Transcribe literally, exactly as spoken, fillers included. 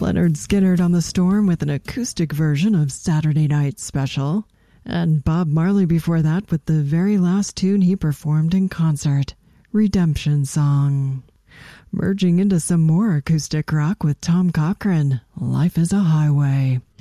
Leonard Skinner on the Storm with an acoustic version of Saturday Night Special. And Bob Marley before that with the very last tune he performed in concert, Redemption Song. Merging into some more acoustic rock with Tom Cochrane, Life is a Highway.